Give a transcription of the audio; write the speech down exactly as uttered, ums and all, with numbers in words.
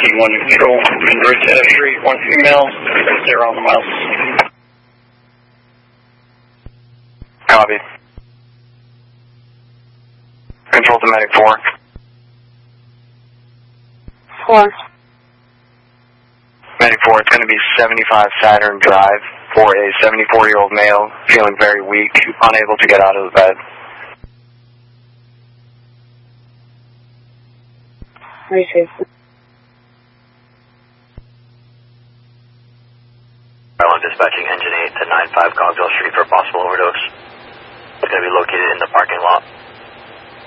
one to control. Bridge to F three, one female, zero on the miles. Copy. Control to medic four. Four. Medic four, it's going to be seventy-five Saturn Drive for a seventy-four-year-old male, feeling very weak, unable to get out of the bed. Receive. I'm dispatching engine eight to nine five Cogswell Street for a possible overdose. It's going to be located in the parking lot.